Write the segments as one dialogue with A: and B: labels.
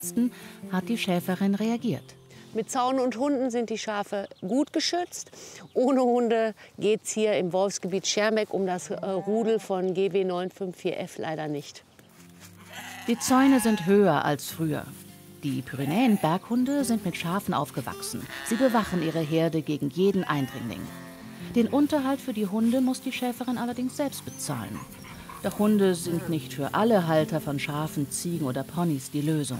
A: hat die Schäferin reagiert.
B: Mit Zaun und Hunden sind die Schafe gut geschützt. Ohne Hunde geht es hier im Wolfsgebiet Schermbeck um das Rudel von GW 954F leider nicht.
A: Die Zäune sind höher als früher. Die Pyrenäen-Berghunde sind mit Schafen aufgewachsen. Sie bewachen ihre Herde gegen jeden Eindringling. Den Unterhalt für die Hunde muss die Schäferin allerdings selbst bezahlen. Doch Hunde sind nicht für alle Halter von Schafen, Ziegen oder Ponys die Lösung.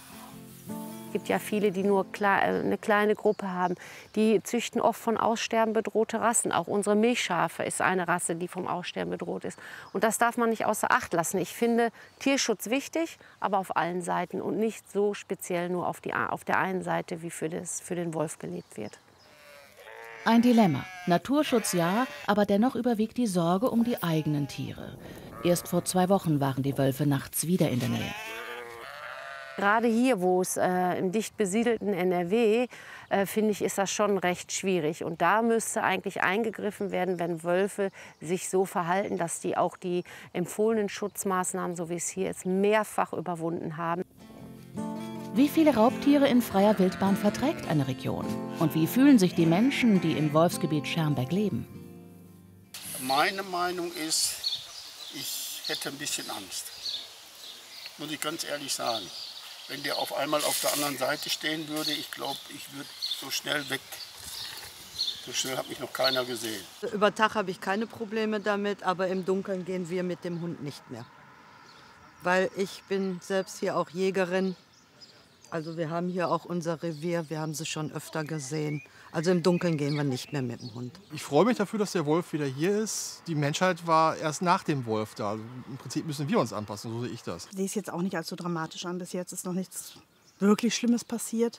B: Es gibt ja viele, die nur eine kleine Gruppe haben. Die züchten oft von Aussterben bedrohte Rassen. Auch unsere Milchschafe ist eine Rasse, die vom Aussterben bedroht ist. Und das darf man nicht außer Acht lassen. Ich finde Tierschutz wichtig, aber auf allen Seiten und nicht so speziell nur auf der einen Seite, wie für den Wolf gelebt wird.
A: Ein Dilemma. Naturschutz ja, aber dennoch überwiegt die Sorge um die eigenen Tiere. Erst vor 2 Wochen waren die Wölfe nachts wieder in der Nähe.
B: Gerade hier, wo es im dicht besiedelten NRW, finde ich, ist das schon recht schwierig. Und da müsste eigentlich eingegriffen werden, wenn Wölfe sich so verhalten, dass die auch die empfohlenen Schutzmaßnahmen, so wie es hier ist, mehrfach überwunden haben.
A: Wie viele Raubtiere in freier Wildbahn verträgt eine Region? Und wie fühlen sich die Menschen, die im Wolfsgebiet Schermbeck leben?
C: Meine Meinung ist, ich hätte ein bisschen Angst. Muss ich ganz ehrlich sagen. Wenn der auf einmal auf der anderen Seite stehen würde, ich glaube, ich würde so schnell weg. So schnell hat mich noch keiner gesehen.
D: Über Tag habe ich keine Probleme damit, aber im Dunkeln gehen wir mit dem Hund nicht mehr. Weil ich bin selbst hier auch Jägerin. Also wir haben hier auch unser Revier, wir haben sie schon öfter gesehen. Also im Dunkeln gehen wir nicht mehr mit dem Hund.
E: Ich freue mich dafür, dass der Wolf wieder hier ist. Die Menschheit war erst nach dem Wolf da. Also im Prinzip müssen wir uns anpassen, so sehe ich das.
F: Ich sehe es jetzt auch nicht allzu dramatisch an. Bis jetzt ist noch nichts wirklich Schlimmes passiert.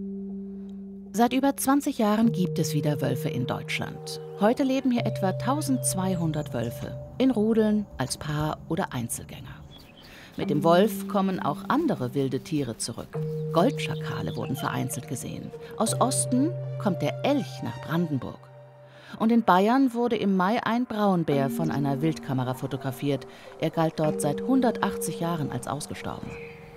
A: Seit über 20 Jahren gibt es wieder Wölfe in Deutschland. Heute leben hier etwa 1200 Wölfe. In Rudeln, als Paar oder Einzelgänger. Mit dem Wolf kommen auch andere wilde Tiere zurück. Goldschakale wurden vereinzelt gesehen. Aus Osten kommt der Elch nach Brandenburg. Und in Bayern wurde im Mai ein Braunbär von einer Wildkamera fotografiert. Er galt dort seit 180 Jahren als ausgestorben.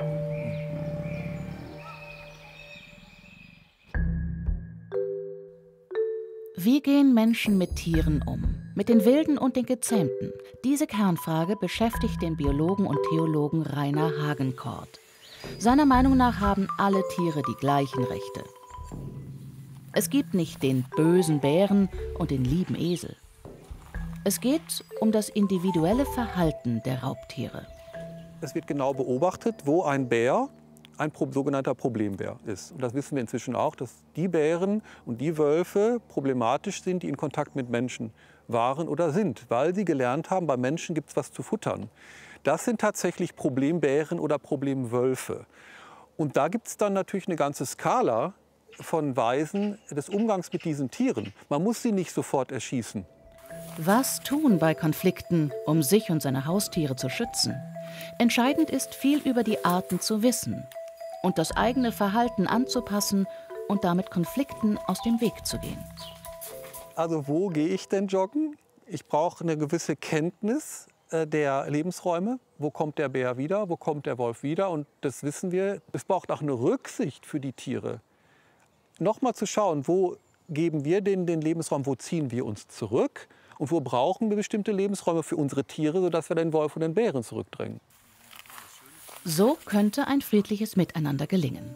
A: Wie gehen Menschen mit Tieren um? Mit den Wilden und den Gezähmten? Diese Kernfrage beschäftigt den Biologen und Theologen Rainer Hagenkort. Seiner Meinung nach haben alle Tiere die gleichen Rechte. Es gibt nicht den bösen Bären und den lieben Esel. Es geht um das individuelle Verhalten der Raubtiere.
G: Es wird genau beobachtet, wo ein Bär ein sogenannter Problembär ist. Und das wissen wir inzwischen auch, dass die Bären und die Wölfe problematisch sind, die in Kontakt mit Menschen waren oder sind, weil sie gelernt haben, bei Menschen gibt es was zu futtern. Das sind tatsächlich Problembären oder Problemwölfe. Und da gibt es dann natürlich eine ganze Skala von Weisen des Umgangs mit diesen Tieren. Man muss sie nicht sofort erschießen.
A: Was tun bei Konflikten, um sich und seine Haustiere zu schützen? Entscheidend ist, viel über die Arten zu wissen und das eigene Verhalten anzupassen und damit Konflikten aus dem Weg zu gehen.
G: Also wo gehe ich denn joggen? Ich brauche eine gewisse Kenntnis der Lebensräume. Wo kommt der Bär wieder? Wo kommt der Wolf wieder? Und das wissen wir. Es braucht auch eine Rücksicht für die Tiere. Nochmal zu schauen, wo geben wir denen den Lebensraum, wo ziehen wir uns zurück und wo brauchen wir bestimmte Lebensräume für unsere Tiere, sodass wir den Wolf und den Bären zurückdrängen.
A: So könnte ein friedliches Miteinander gelingen.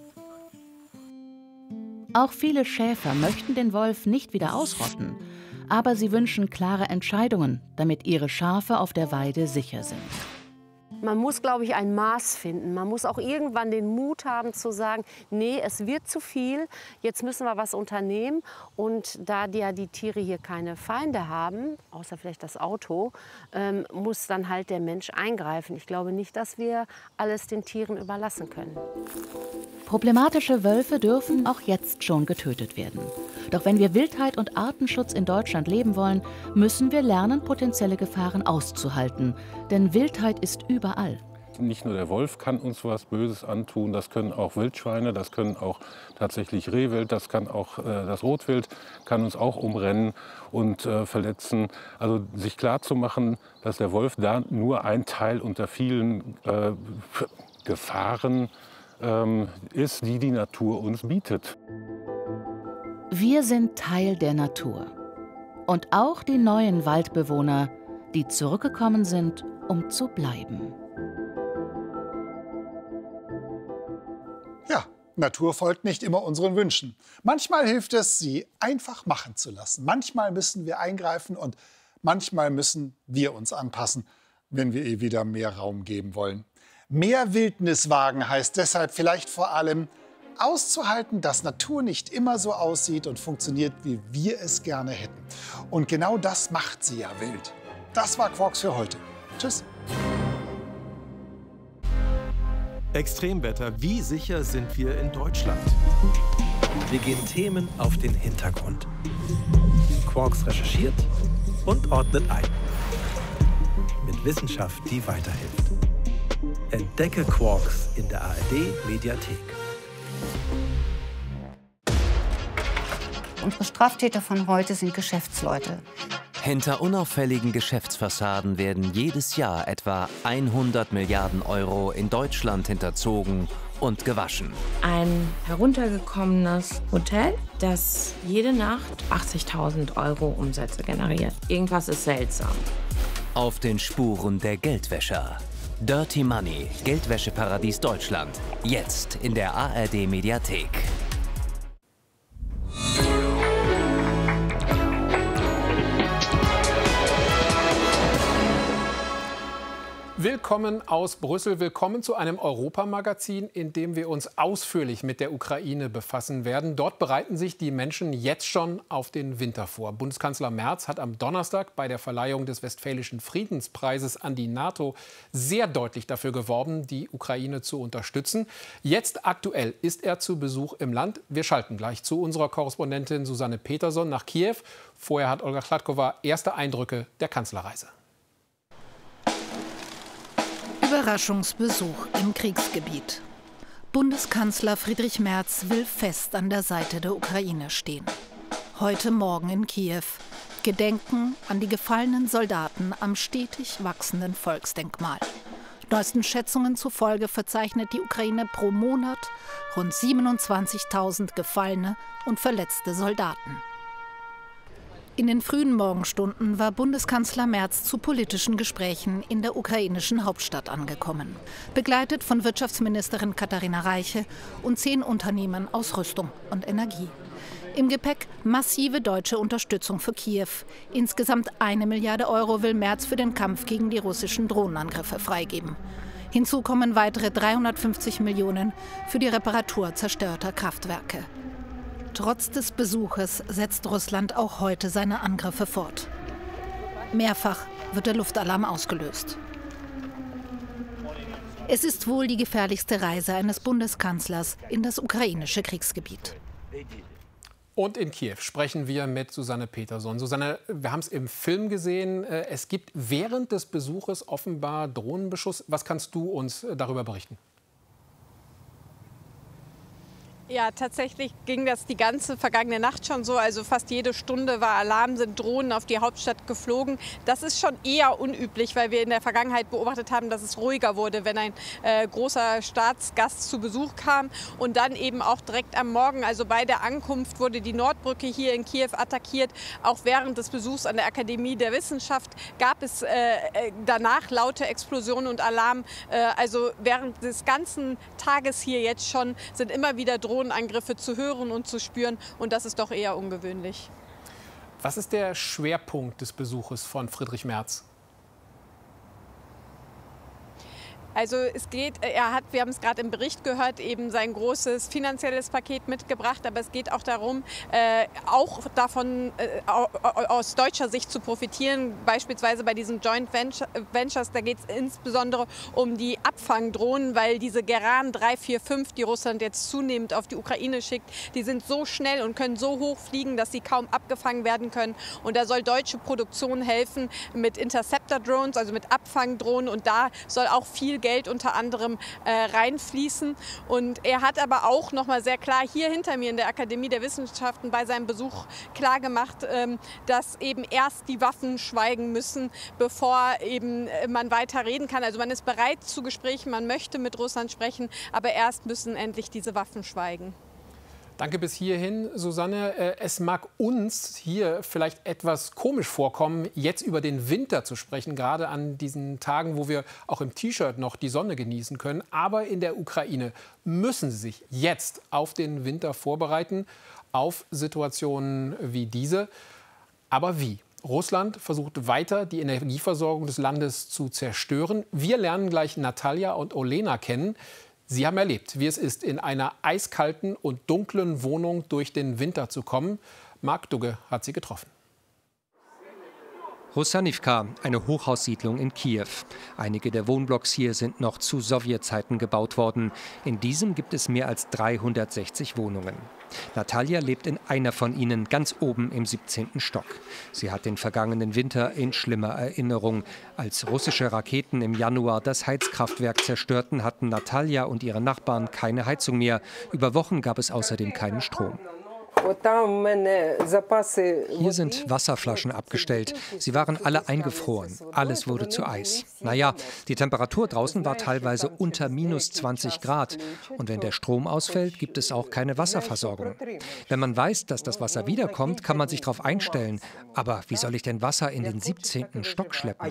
A: Auch viele Schäfer möchten den Wolf nicht wieder ausrotten, aber sie wünschen klare Entscheidungen, damit ihre Schafe auf der Weide sicher sind.
B: Man muss, glaube ich, ein Maß finden. Man muss auch irgendwann den Mut haben zu sagen, nee, es wird zu viel, jetzt müssen wir was unternehmen. Und da ja die Tiere hier keine Feinde haben, außer vielleicht das Auto, muss dann halt der Mensch eingreifen. Ich glaube nicht, dass wir alles den Tieren überlassen können.
A: Problematische Wölfe dürfen auch jetzt schon getötet werden. Doch wenn wir Wildheit und Artenschutz in Deutschland leben wollen, müssen wir lernen, potenzielle Gefahren auszuhalten. Denn Wildheit ist überall.
H: Nicht nur der Wolf kann uns was Böses antun, das können auch Wildschweine, das können auch tatsächlich Rehwild, das kann auch das Rotwild, kann uns auch umrennen und verletzen. Also sich klarzumachen, dass der Wolf da nur ein Teil unter vielen Gefahren ist, die die Natur uns bietet.
A: Wir sind Teil der Natur. Und auch die neuen Waldbewohner, die zurückgekommen sind, um zu bleiben.
I: Ja, Natur folgt nicht immer unseren Wünschen. Manchmal hilft es, sie einfach machen zu lassen. Manchmal müssen wir eingreifen und manchmal müssen wir uns anpassen, wenn wir ihr wieder mehr Raum geben wollen. Mehr Wildnis wagen heißt deshalb vielleicht vor allem auszuhalten, dass Natur nicht immer so aussieht und funktioniert, wie wir es gerne hätten. Und genau das macht sie ja wild. Das war Quarks für heute. Tschüss.
J: Extremwetter, wie sicher sind wir in Deutschland? Wir gehen Themen auf den Hintergrund. Quarks recherchiert und ordnet ein. Mit Wissenschaft, die weiterhilft. Entdecke Quarks in der ARD-Mediathek.
K: Unsere Straftäter von heute sind Geschäftsleute.
L: Hinter unauffälligen Geschäftsfassaden werden jedes Jahr etwa 100 Milliarden Euro in Deutschland hinterzogen und gewaschen.
M: Ein heruntergekommenes Hotel, das jede Nacht 80.000 Euro Umsätze generiert. Irgendwas ist seltsam.
L: Auf den Spuren der Geldwäscher. Dirty Money, Geldwäscheparadies Deutschland. Jetzt in der ARD-Mediathek.
N: Willkommen aus Brüssel, willkommen zu einem Europamagazin, in dem wir uns ausführlich mit der Ukraine befassen werden. Dort bereiten sich die Menschen jetzt schon auf den Winter vor. Bundeskanzler Merz hat am Donnerstag bei der Verleihung des Westfälischen Friedenspreises an die NATO sehr deutlich dafür geworben, die Ukraine zu unterstützen. Jetzt aktuell ist er zu Besuch im Land. Wir schalten gleich zu unserer Korrespondentin Susanne Peterson nach Kiew. Vorher hat Olga Chladkova erste Eindrücke der Kanzlerreise.
O: Überraschungsbesuch im Kriegsgebiet. Bundeskanzler Friedrich Merz will fest an der Seite der Ukraine stehen. Heute Morgen in Kiew. Gedenken an die gefallenen Soldaten am stetig wachsenden Volksdenkmal. Neuesten Schätzungen zufolge verzeichnet die Ukraine pro Monat rund 27.000 gefallene und verletzte Soldaten. In den frühen Morgenstunden war Bundeskanzler Merz zu politischen Gesprächen in der ukrainischen Hauptstadt angekommen. Begleitet von Wirtschaftsministerin Katharina Reiche und 10 Unternehmen aus Rüstung und Energie. Im Gepäck massive deutsche Unterstützung für Kiew. Insgesamt 1 Milliarde Euro will Merz für den Kampf gegen die russischen Drohnenangriffe freigeben. Hinzu kommen weitere 350 Millionen für die Reparatur zerstörter Kraftwerke. Trotz des Besuches setzt Russland auch heute seine Angriffe fort. Mehrfach wird der Luftalarm ausgelöst. Es ist wohl die gefährlichste Reise eines Bundeskanzlers in das ukrainische Kriegsgebiet.
N: Und in Kiew sprechen wir mit Susanne Peterson. Susanne, wir haben es im Film gesehen. Es gibt während des Besuches offenbar Drohnenbeschuss. Was kannst du uns darüber berichten?
P: Ja, tatsächlich ging das die ganze vergangene Nacht schon so. Also fast jede Stunde war Alarm, sind Drohnen auf die Hauptstadt geflogen. Das ist schon eher unüblich, weil wir in der Vergangenheit beobachtet haben, dass es ruhiger wurde, wenn ein großer Staatsgast zu Besuch kam. Und dann eben auch direkt am Morgen, also bei der Ankunft, wurde die Nordbrücke hier in Kiew attackiert. Auch während des Besuchs an der Akademie der Wissenschaft gab es danach laute Explosionen und Alarm. Also während des ganzen Tages hier jetzt schon sind immer wieder Drohnenangriffe zu hören und zu spüren. Und das ist doch eher ungewöhnlich.
N: Was ist der Schwerpunkt des Besuches von Friedrich Merz?
P: Also es geht, wir haben es gerade im Bericht gehört, eben sein großes finanzielles Paket mitgebracht. Aber es geht auch darum, auch davon aus deutscher Sicht zu profitieren. Beispielsweise bei diesen Joint Ventures, da geht es insbesondere um die Abfangdrohnen, weil diese Geran 345, die Russland jetzt zunehmend auf die Ukraine schickt, die sind so schnell und können so hoch fliegen, dass sie kaum abgefangen werden können. Und da soll deutsche Produktion helfen mit Interceptor-Drones, also mit Abfangdrohnen. Und da soll auch viel Geld unter anderem reinfließen. Und er hat aber auch noch mal sehr klar hier hinter mir in der Akademie der Wissenschaften bei seinem Besuch klar gemacht, dass eben erst die Waffen schweigen müssen, bevor eben man weiter reden kann. Also man ist bereit zu Gesprächen, man möchte mit Russland sprechen, aber erst müssen endlich diese Waffen schweigen.
N: Danke bis hierhin, Susanne. Es mag uns hier vielleicht etwas komisch vorkommen, jetzt über den Winter zu sprechen, gerade an diesen Tagen, wo wir auch im T-Shirt noch die Sonne genießen können. Aber in der Ukraine müssen sie sich jetzt auf den Winter vorbereiten, auf Situationen wie diese. Aber wie? Russland versucht weiter, die Energieversorgung des Landes zu zerstören. Wir lernen gleich Natalia und Olena kennen. Sie haben erlebt, wie es ist, in einer eiskalten und dunklen Wohnung durch den Winter zu kommen. Marc Dugge hat sie getroffen.
Q: Rosanivka, eine Hochhaussiedlung in Kiew. Einige der Wohnblocks hier sind noch zu Sowjetzeiten gebaut worden. In diesem gibt es mehr als 360 Wohnungen. Natalia lebt in einer von ihnen, ganz oben im 17. Stock. Sie hat den vergangenen Winter in schlimmer Erinnerung. Als russische Raketen im Januar das Heizkraftwerk zerstörten, hatten Natalia und ihre Nachbarn keine Heizung mehr. Über Wochen gab es außerdem keinen Strom. Hier sind Wasserflaschen abgestellt. Sie waren alle eingefroren. Alles wurde zu Eis. Naja, die Temperatur draußen war teilweise unter minus 20 Grad. Und wenn der Strom ausfällt, gibt es auch keine Wasserversorgung. Wenn man weiß, dass das Wasser wiederkommt, kann man sich darauf einstellen. Aber wie soll ich denn Wasser in den 17. Stock schleppen?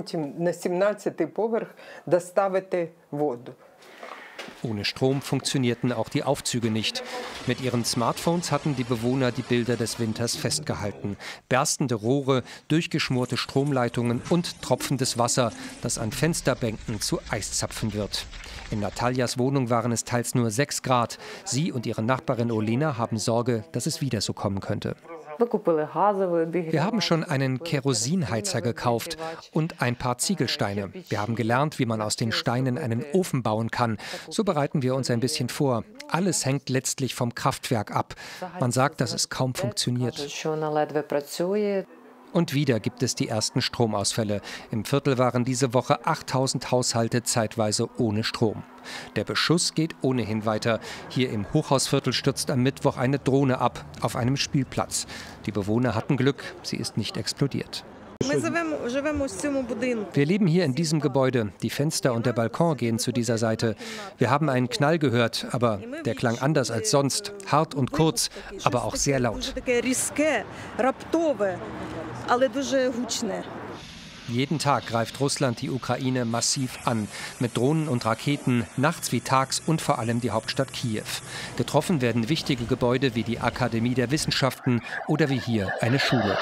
Q: Ohne Strom funktionierten auch die Aufzüge nicht. Mit ihren Smartphones hatten die Bewohner die Bilder des Winters festgehalten. Berstende Rohre, durchgeschmorte Stromleitungen und tropfendes Wasser, das an Fensterbänken zu Eiszapfen wird. In Natalias Wohnung waren es teils nur 6 Grad. Sie und ihre Nachbarin Olena haben Sorge, dass es wieder so kommen könnte. Wir haben schon einen Kerosinheizer gekauft und ein paar Ziegelsteine. Wir haben gelernt, wie man aus den Steinen einen Ofen bauen kann. So bereiten wir uns ein bisschen vor. Alles hängt letztlich vom Kraftwerk ab. Man sagt, dass es kaum funktioniert. Und wieder gibt es die ersten Stromausfälle. Im Viertel waren diese Woche 8000 Haushalte zeitweise ohne Strom. Der Beschuss geht ohnehin weiter. Hier im Hochhausviertel stürzt am Mittwoch eine Drohne ab, auf einem Spielplatz. Die Bewohner hatten Glück, sie ist nicht explodiert. Wir leben hier in diesem Gebäude. Die Fenster und der Balkon gehen zu dieser Seite. Wir haben einen Knall gehört, aber der klang anders als sonst. Hart und kurz, aber auch sehr laut. Jeden Tag greift Russland die Ukraine massiv an. Mit Drohnen und Raketen, nachts wie tags und vor allem die Hauptstadt Kiew. Getroffen werden wichtige Gebäude wie die Akademie der Wissenschaften oder wie hier eine Schule.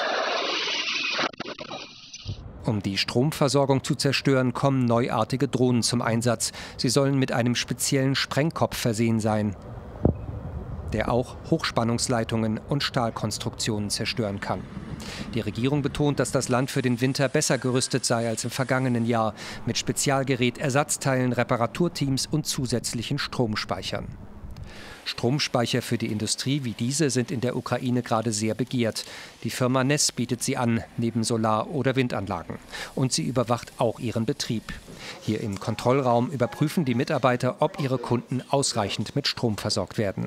Q: Um die Stromversorgung zu zerstören, kommen neuartige Drohnen zum Einsatz. Sie sollen mit einem speziellen Sprengkopf versehen sein, der auch Hochspannungsleitungen und Stahlkonstruktionen zerstören kann. Die Regierung betont, dass das Land für den Winter besser gerüstet sei als im vergangenen Jahr, mit Spezialgerät, Ersatzteilen, Reparaturteams und zusätzlichen Stromspeichern. Stromspeicher für die Industrie wie diese sind in der Ukraine gerade sehr begehrt. Die Firma Ness bietet sie an, neben Solar- oder Windanlagen. Und sie überwacht auch ihren Betrieb. Hier im Kontrollraum überprüfen die Mitarbeiter, ob ihre Kunden ausreichend mit Strom versorgt werden.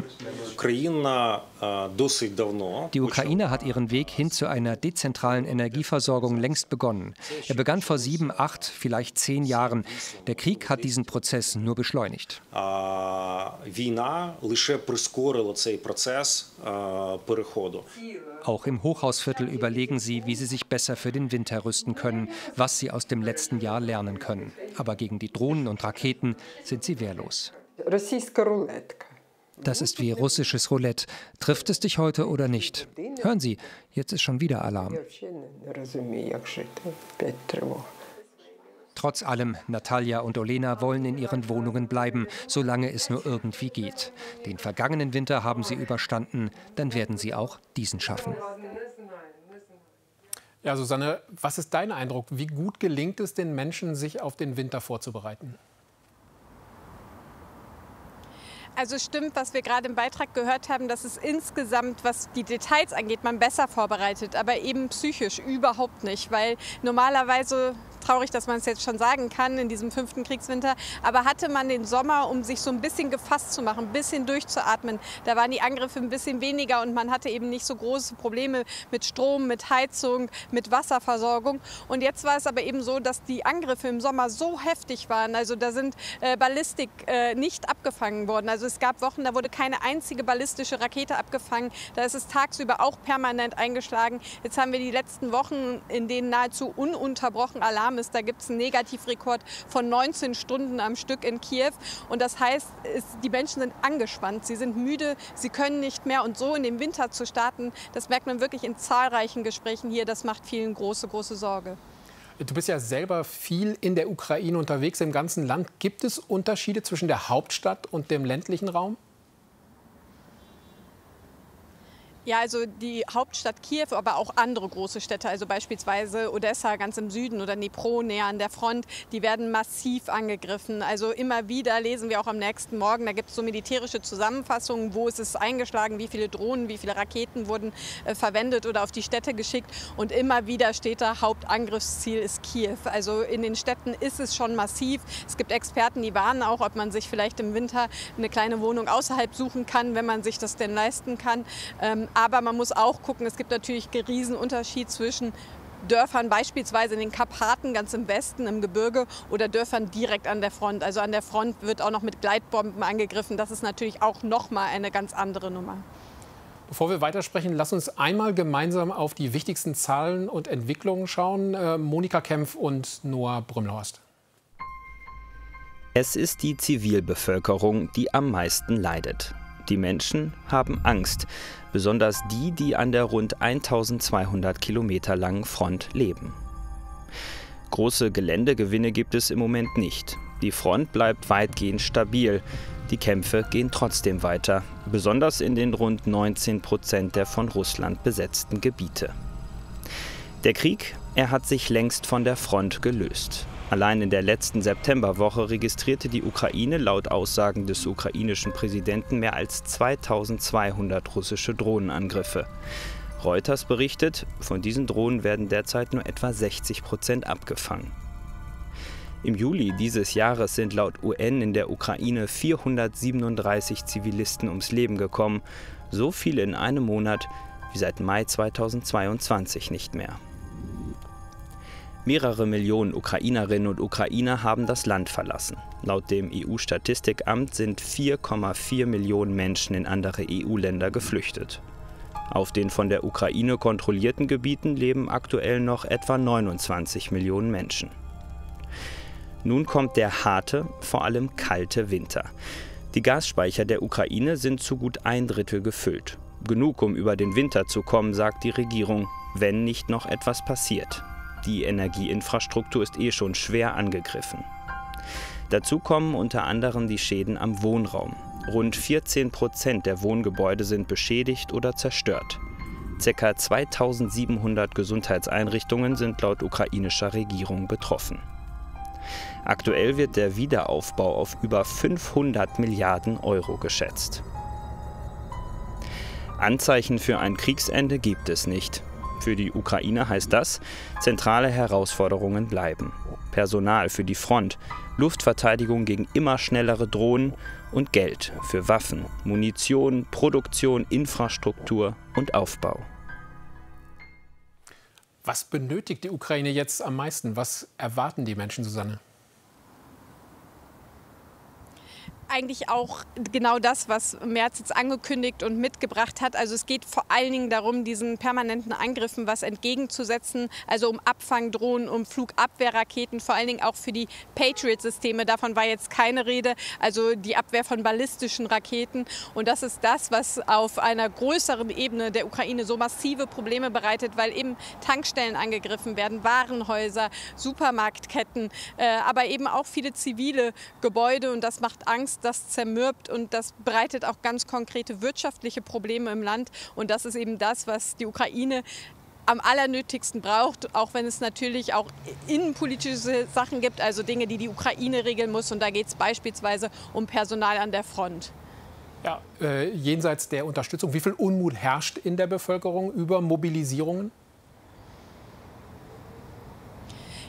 Q: Die Ukraine hat ihren Weg hin zu einer dezentralen Energieversorgung längst begonnen. Er begann vor 7, 8, vielleicht 10 Jahren. Der Krieg hat diesen Prozess nur beschleunigt. Auch im Hochhausviertel überlegen sie, wie sie sich besser für den Winter rüsten können, was sie aus dem letzten Jahr lernen können. Aber gegen die Drohnen und Raketen sind sie wehrlos. Das ist wie russisches Roulette. Trifft es dich heute oder nicht? Hören Sie, jetzt ist schon wieder Alarm. Trotz allem, Natalia und Olena wollen in ihren Wohnungen bleiben, solange es nur irgendwie geht. Den vergangenen Winter haben sie überstanden, dann werden sie auch diesen schaffen.
N: Ja, Susanne, was ist dein Eindruck? Wie gut gelingt es den Menschen, sich auf den Winter vorzubereiten?
P: Also stimmt, was wir gerade im Beitrag gehört haben, dass es insgesamt, was die Details angeht, man besser vorbereitet, aber eben psychisch überhaupt nicht, weil normalerweise traurig, dass man es jetzt schon sagen kann in diesem 5. Kriegswinter. Aber hatte man den Sommer, um sich so ein bisschen gefasst zu machen, ein bisschen durchzuatmen, da waren die Angriffe ein bisschen weniger und man hatte eben nicht so große Probleme mit Strom, mit Heizung, mit Wasserversorgung. Und jetzt war es aber eben so, dass die Angriffe im Sommer so heftig waren. Also da sind Ballistik nicht abgefangen worden. Also es gab Wochen, da wurde keine einzige ballistische Rakete abgefangen. Da ist es tagsüber auch permanent eingeschlagen. Jetzt haben wir die letzten Wochen, in denen nahezu ununterbrochen Alarm ist. Da gibt es einen Negativrekord von 19 Stunden am Stück in Kiew. Und das heißt, die Menschen sind angespannt, sie sind müde, sie können nicht mehr. Und so in den Winter zu starten, das merkt man wirklich in zahlreichen Gesprächen hier. Das macht vielen große, große Sorge.
N: Du bist ja selber viel in der Ukraine unterwegs, im ganzen Land. Gibt es Unterschiede zwischen der Hauptstadt und dem ländlichen Raum?
P: Ja, also die Hauptstadt Kiew, aber auch andere große Städte, also beispielsweise Odessa ganz im Süden oder Dnipro näher an der Front, die werden massiv angegriffen. Also immer wieder lesen wir auch am nächsten Morgen, da gibt es so militärische Zusammenfassungen, wo ist es eingeschlagen, wie viele Drohnen, wie viele Raketen wurden verwendet oder auf die Städte geschickt. Und immer wieder steht da, Hauptangriffsziel ist Kiew. Also in den Städten ist es schon massiv. Es gibt Experten, die warnen auch, ob man sich vielleicht im Winter eine kleine Wohnung außerhalb suchen kann, wenn man sich das denn leisten kann. Aber man muss auch gucken, es gibt natürlich einen riesen Unterschied zwischen Dörfern beispielsweise in den Karpaten ganz im Westen, im Gebirge, oder Dörfern direkt an der Front. Also an der Front wird auch noch mit Gleitbomben angegriffen. Das ist natürlich auch noch mal eine ganz andere Nummer.
N: Bevor wir weitersprechen, lass uns einmal gemeinsam auf die wichtigsten Zahlen und Entwicklungen schauen. Monika Kempf und Noah Brümlhorst.
R: Es ist die Zivilbevölkerung, die am meisten leidet. Die Menschen haben Angst, besonders die, die an der rund 1200 Kilometer langen Front leben. Große Geländegewinne gibt es im Moment nicht. Die Front bleibt weitgehend stabil. Die Kämpfe gehen trotzdem weiter, besonders in den rund 19% der von Russland besetzten Gebiete. Der Krieg, er hat sich längst von der Front gelöst. Allein in der letzten Septemberwoche registrierte die Ukraine laut Aussagen des ukrainischen Präsidenten mehr als 2200 russische Drohnenangriffe. Reuters berichtet, von diesen Drohnen werden derzeit nur etwa 60% abgefangen. Im Juli dieses Jahres sind laut UN in der Ukraine 437 Zivilisten ums Leben gekommen, so viele in einem Monat wie seit Mai 2022 nicht mehr. Mehrere Millionen Ukrainerinnen und Ukrainer haben das Land verlassen. Laut dem EU-Statistikamt sind 4,4 Millionen Menschen in andere EU-Länder geflüchtet. Auf den von der Ukraine kontrollierten Gebieten leben aktuell noch etwa 29 Millionen Menschen. Nun kommt der harte, vor allem kalte Winter. Die Gasspeicher der Ukraine sind zu gut 1/3 gefüllt. Genug, um über den Winter zu kommen, sagt die Regierung, wenn nicht noch etwas passiert. Die Energieinfrastruktur ist schon schwer angegriffen. Dazu kommen unter anderem die Schäden am Wohnraum. Rund 14% der Wohngebäude sind beschädigt oder zerstört. Ca. 2700 Gesundheitseinrichtungen sind laut ukrainischer Regierung betroffen. Aktuell wird der Wiederaufbau auf über 500 Milliarden Euro geschätzt. Anzeichen für ein Kriegsende gibt es nicht. Für die Ukraine heißt das, zentrale Herausforderungen bleiben. Personal für die Front, Luftverteidigung gegen immer schnellere Drohnen und Geld für Waffen, Munition, Produktion, Infrastruktur und Aufbau.
N: Was benötigt die Ukraine jetzt am meisten? Was erwarten die Menschen, Susanne?
P: Eigentlich auch genau das, was Merz jetzt angekündigt und mitgebracht hat. Also es geht vor allen Dingen darum, diesen permanenten Angriffen was entgegenzusetzen. Also um Abfangdrohnen, um Flugabwehrraketen, vor allen Dingen auch für die Patriot-Systeme. Davon war jetzt keine Rede. Also die Abwehr von ballistischen Raketen. Und das ist das, was auf einer größeren Ebene der Ukraine so massive Probleme bereitet, weil eben Tankstellen angegriffen werden, Warenhäuser, Supermarktketten, aber eben auch viele zivile Gebäude. Und das macht Angst. Das zermürbt und das bereitet auch ganz konkrete wirtschaftliche Probleme im Land. Und das ist eben das, was die Ukraine am allernötigsten braucht, auch wenn es natürlich auch innenpolitische Sachen gibt, also Dinge, die die Ukraine regeln muss. Und da geht es beispielsweise um Personal an der Front.
N: Ja, jenseits der Unterstützung, wie viel Unmut herrscht in der Bevölkerung über Mobilisierungen?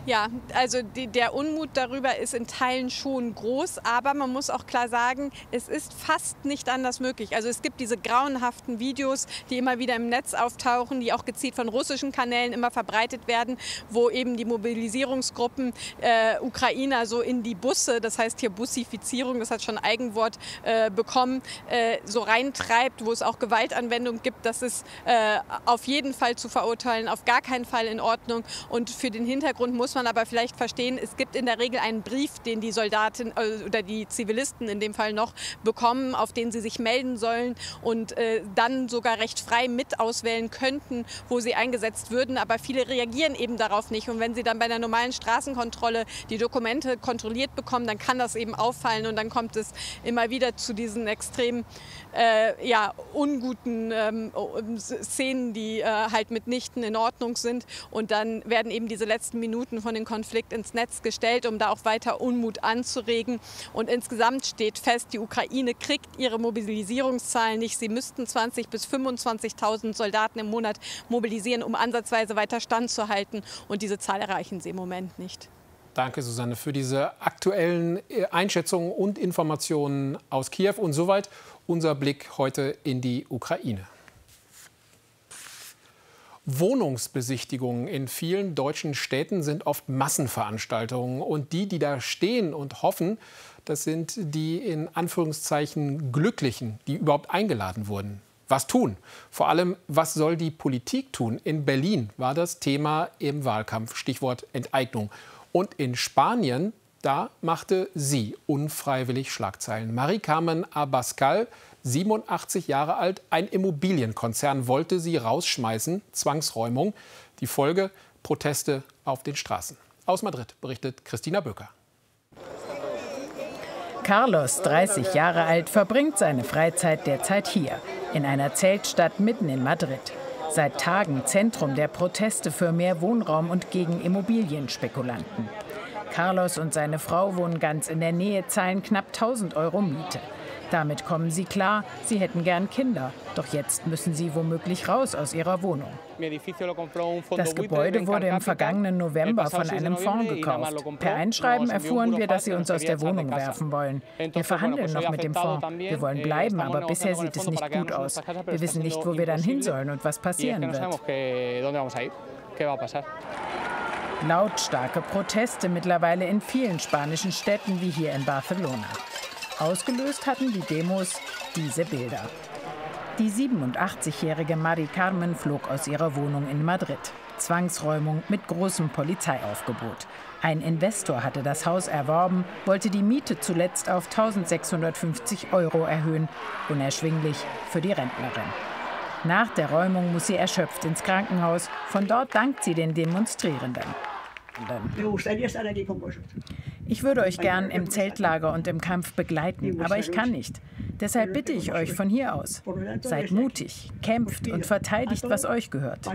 P: Ja, also der Unmut darüber ist in Teilen schon groß, aber man muss auch klar sagen, es ist fast nicht anders möglich. Also es gibt diese grauenhaften Videos, die immer wieder im Netz auftauchen, die auch gezielt von russischen Kanälen immer verbreitet werden, wo eben die Mobilisierungsgruppen Ukrainer so in die Busse, das heißt hier Bussifizierung, das hat schon ein Eigenwort bekommen, so reintreibt, wo es auch Gewaltanwendung gibt. Das ist auf jeden Fall zu verurteilen, auf gar keinen Fall in Ordnung. Und für den Hintergrund muss man aber vielleicht verstehen, es gibt in der Regel einen Brief, den die Soldaten oder die Zivilisten in dem Fall noch bekommen, auf den sie sich melden sollen und dann sogar recht frei mit auswählen könnten, wo sie eingesetzt würden. Aber viele reagieren eben darauf nicht. Und wenn sie dann bei der normalen Straßenkontrolle die Dokumente kontrolliert bekommen, dann kann das eben auffallen und dann kommt es immer wieder zu diesen extrem unguten Szenen, die halt mitnichten in Ordnung sind. Und dann werden eben diese letzten Minuten von dem Konflikt ins Netz gestellt, um da auch weiter Unmut anzuregen. Und insgesamt steht fest, die Ukraine kriegt ihre Mobilisierungszahlen nicht. Sie müssten 20.000 bis 25.000 Soldaten im Monat mobilisieren, um ansatzweise weiter standzuhalten. Und diese Zahl erreichen sie im Moment nicht.
N: Danke, Susanne, für diese aktuellen Einschätzungen und Informationen aus Kiew. Und soweit unser Blick heute in die Ukraine. Wohnungsbesichtigungen in vielen deutschen Städten sind oft Massenveranstaltungen. Und die da stehen und hoffen, das sind die in Anführungszeichen Glücklichen, die überhaupt eingeladen wurden. Was tun? Vor allem, was soll die Politik tun? In Berlin war das Thema im Wahlkampf, Stichwort Enteignung. Und in Spanien, da machte sie unfreiwillig Schlagzeilen. Mari-Carmen Abascal, 87 Jahre alt, ein Immobilienkonzern wollte sie rausschmeißen, Zwangsräumung. Die Folge, Proteste auf den Straßen. Aus Madrid berichtet Christina Böker.
S: Carlos, 30 Jahre alt, verbringt seine Freizeit derzeit hier, in einer Zeltstadt mitten in Madrid. Seit Tagen Zentrum der Proteste für mehr Wohnraum und gegen Immobilienspekulanten. Carlos und seine Frau wohnen ganz in der Nähe, zahlen knapp 1.000 € Miete. Damit kommen sie klar, sie hätten gern Kinder. Doch jetzt müssen sie womöglich raus aus ihrer Wohnung. Das Gebäude wurde im vergangenen November von einem Fonds gekauft. Per Einschreiben erfuhren wir, dass sie uns aus der Wohnung werfen wollen. Wir verhandeln noch mit dem Fonds. Wir wollen bleiben, aber bisher sieht es nicht gut aus. Wir wissen nicht, wo wir dann hin sollen und was passieren wird. Lautstarke Proteste mittlerweile in vielen spanischen Städten wie hier in Barcelona. Ausgelöst hatten die Demos diese Bilder. Die 87-jährige Mari-Carmen flog aus ihrer Wohnung in Madrid. Zwangsräumung mit großem Polizeiaufgebot. Ein Investor hatte das Haus erworben, wollte die Miete zuletzt auf 1.650 € erhöhen, unerschwinglich für die Rentnerin. Nach der Räumung muss sie erschöpft ins Krankenhaus. Von dort dankt sie den Demonstrierenden. Ich würde euch gern im Zeltlager und im Kampf begleiten, aber ich kann nicht. Deshalb bitte ich euch von hier aus, seid mutig, kämpft und verteidigt, was euch gehört.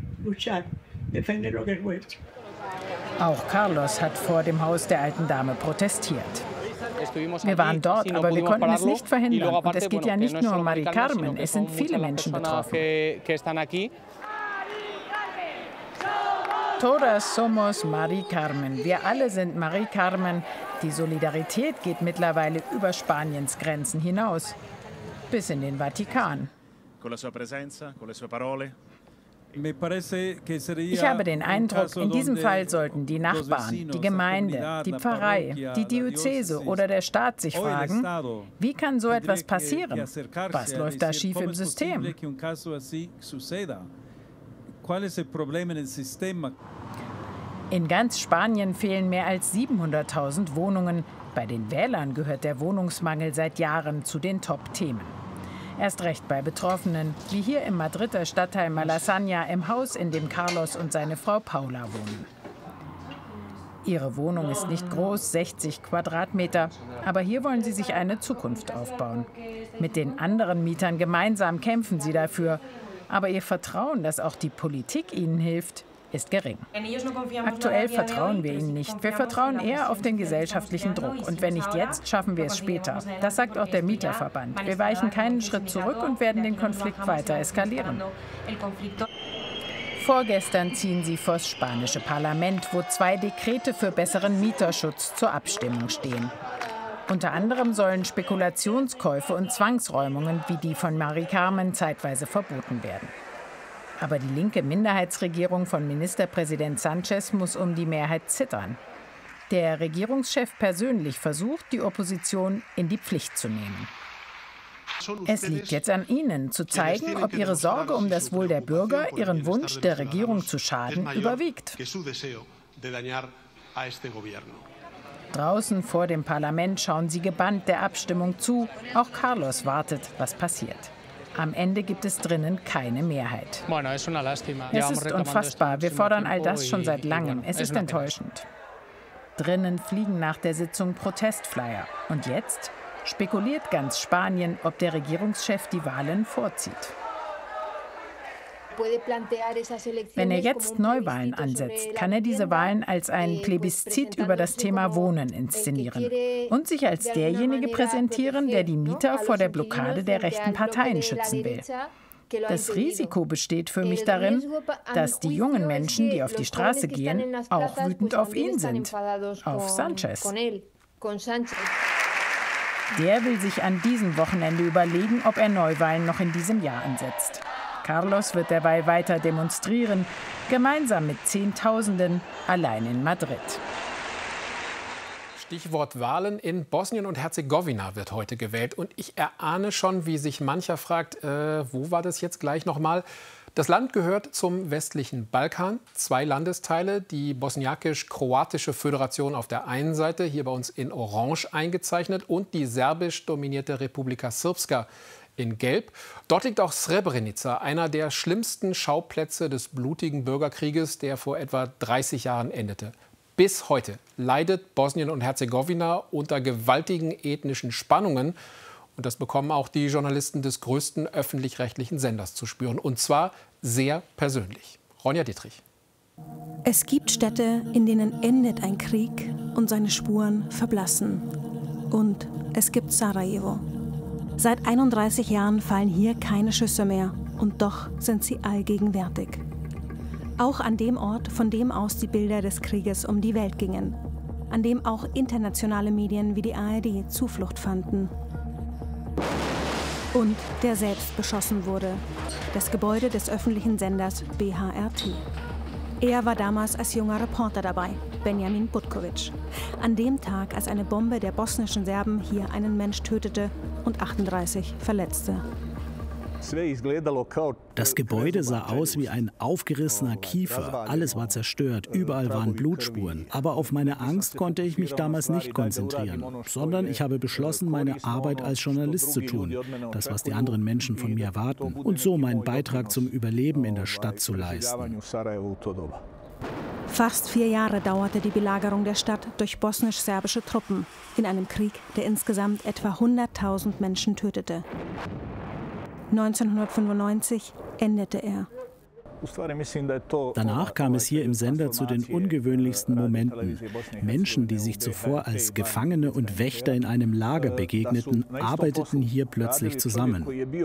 S: Auch Carlos hat vor dem Haus der alten Dame protestiert. Wir waren dort, aber wir konnten es nicht verhindern. Und es geht ja nicht nur um Mari-Carmen, es sind viele Menschen betroffen. Todas somos Mari-Carmen. Wir alle sind Mari-Carmen. Die Solidarität geht mittlerweile über Spaniens Grenzen hinaus, bis in den Vatikan. Ich habe den Eindruck, in diesem Fall sollten die Nachbarn, die Gemeinde, die Pfarrei, die Diözese oder der Staat sich fragen, wie kann so etwas passieren? Was läuft da schief im System? In ganz Spanien fehlen mehr als 700.000 Wohnungen. Bei den Wählern gehört der Wohnungsmangel seit Jahren zu den Top-Themen. Erst recht bei Betroffenen, wie hier im Madrider Stadtteil Malasaña im Haus, in dem Carlos und seine Frau Paula wohnen. Ihre Wohnung ist nicht groß, 60 Quadratmeter, aber hier wollen sie sich eine Zukunft aufbauen. Mit den anderen Mietern gemeinsam kämpfen sie dafür. Aber ihr Vertrauen, dass auch die Politik ihnen hilft, ist gering. Aktuell vertrauen wir ihnen nicht. Wir vertrauen eher auf den gesellschaftlichen Druck. Und wenn nicht jetzt, schaffen wir es später. Das sagt auch der Mieterverband. Wir weichen keinen Schritt zurück und werden den Konflikt weiter eskalieren. Vorgestern ziehen sie vors spanische Parlament, wo 2 Dekrete für besseren Mieterschutz zur Abstimmung stehen. Unter anderem sollen Spekulationskäufe und Zwangsräumungen wie die von Mari Carmen zeitweise verboten werden. Aber die linke Minderheitsregierung von Ministerpräsident Sánchez muss um die Mehrheit zittern. Der Regierungschef persönlich versucht, die Opposition in die Pflicht zu nehmen. Es liegt jetzt an Ihnen, zu zeigen, ob Ihre Sorge um das Wohl der Bürger Ihren Wunsch, der Regierung zu schaden, überwiegt. Draußen vor dem Parlament schauen sie gebannt der Abstimmung zu. Auch Carlos wartet, was passiert. Am Ende gibt es drinnen keine Mehrheit. Es ist unfassbar. Wir fordern all das schon seit langem. Es ist enttäuschend. Drinnen fliegen nach der Sitzung Protestflyer. Und jetzt spekuliert ganz Spanien, ob der Regierungschef die Wahlen vorzieht. Wenn er jetzt Neuwahlen ansetzt, kann er diese Wahlen als ein Plebiszit über das Thema Wohnen inszenieren und sich als derjenige präsentieren, der die Mieter vor der Blockade der rechten Parteien schützen will. Das Risiko besteht für mich darin, dass die jungen Menschen, die auf die Straße gehen, auch wütend auf ihn sind, auf Sánchez. Der will sich an diesem Wochenende überlegen, ob er Neuwahlen noch in diesem Jahr ansetzt. Carlos wird dabei weiter demonstrieren, gemeinsam mit Zehntausenden allein in Madrid.
N: Stichwort Wahlen. In Bosnien und Herzegowina wird heute gewählt. Und ich erahne schon, wie sich mancher fragt, wo war das jetzt gleich nochmal? Das Land gehört zum westlichen Balkan. 2 Landesteile, die bosniakisch-kroatische Föderation auf der einen Seite, hier bei uns in Orange eingezeichnet, und die serbisch dominierte Republika Srpska in Gelb. Dort liegt auch Srebrenica, einer der schlimmsten Schauplätze des blutigen Bürgerkrieges, der vor etwa 30 Jahren endete. Bis heute leidet Bosnien und Herzegowina unter gewaltigen ethnischen Spannungen. Und das bekommen auch die Journalisten des größten öffentlich-rechtlichen Senders zu spüren. Und zwar sehr persönlich. Ronja Dietrich.
T: Es gibt Städte, in denen endet ein Krieg und seine Spuren verblassen. Und es gibt Sarajevo. Seit 31 Jahren fallen hier keine Schüsse mehr. Und doch sind sie allgegenwärtig. Auch an dem Ort, von dem aus die Bilder des Krieges um die Welt gingen. An dem auch internationale Medien wie die ARD Zuflucht fanden. Und der selbst beschossen wurde. Das Gebäude des öffentlichen Senders BHRT. Er war damals als junger Reporter dabei, Benjamin Butkovic. An dem Tag, als eine Bombe der bosnischen Serben hier einen Mensch tötete und 38 verletzte.
U: Das Gebäude sah aus wie ein aufgerissener Kiefer. Alles war zerstört, überall waren Blutspuren. Aber auf meine Angst konnte ich mich damals nicht konzentrieren, sondern ich habe beschlossen, meine Arbeit als Journalist zu tun. Das, was die anderen Menschen von mir erwarten. Und so meinen Beitrag zum Überleben in der Stadt zu leisten.
T: Fast 4 Jahre dauerte die Belagerung der Stadt durch bosnisch-serbische Truppen in einem Krieg, der insgesamt etwa 100.000 Menschen tötete. 1995 endete er.
U: Danach kam es hier im Sender zu den ungewöhnlichsten Momenten. Menschen, die sich zuvor als Gefangene und Wächter in einem Lager begegneten, arbeiteten hier plötzlich zusammen.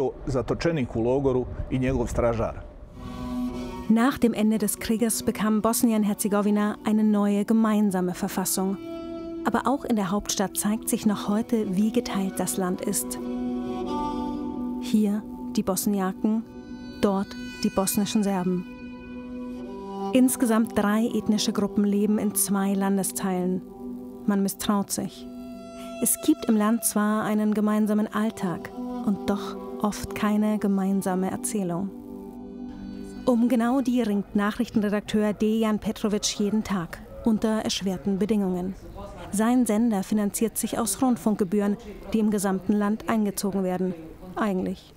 T: Nach dem Ende des Krieges bekam Bosnien-Herzegowina eine neue gemeinsame Verfassung. Aber auch in der Hauptstadt zeigt sich noch heute, wie geteilt das Land ist. Hier die Bosniaken, dort die bosnischen Serben. Insgesamt 3 ethnische Gruppen leben in 2 Landesteilen. Man misstraut sich. Es gibt im Land zwar einen gemeinsamen Alltag und doch oft keine gemeinsame Erzählung. Um genau die ringt Nachrichtenredakteur Dejan Petrovic jeden Tag unter erschwerten Bedingungen. Sein Sender finanziert sich aus Rundfunkgebühren, die im gesamten Land eingezogen werden. Eigentlich.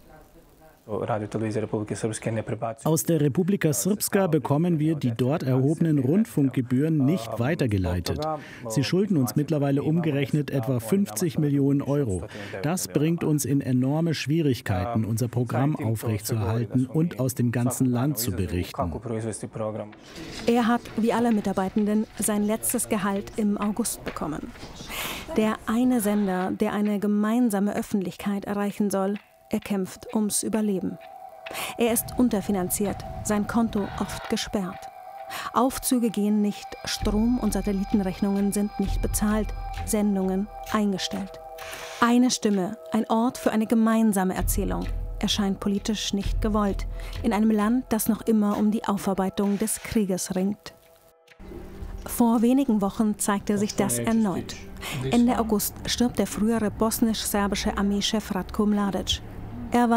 U: Aus der Republika Srpska bekommen wir die dort erhobenen Rundfunkgebühren nicht weitergeleitet. Sie schulden uns mittlerweile umgerechnet etwa 50 Millionen Euro. Das bringt uns in enorme Schwierigkeiten, unser Programm aufrechtzuerhalten und aus dem ganzen Land zu berichten.
T: Er hat, wie alle Mitarbeitenden, sein letztes Gehalt im August bekommen. Der eine Sender, der eine gemeinsame Öffentlichkeit erreichen soll, er kämpft ums Überleben. Er ist unterfinanziert, sein Konto oft gesperrt. Aufzüge gehen nicht, Strom- und Satellitenrechnungen sind nicht bezahlt, Sendungen eingestellt. Eine Stimme, ein Ort für eine gemeinsame Erzählung, erscheint politisch nicht gewollt, in einem Land, das noch immer um die Aufarbeitung des Krieges ringt. Vor wenigen Wochen zeigte sich das erneut. Ende August stirbt der frühere bosnisch-serbische Armeechef Ratko Mladic. Er war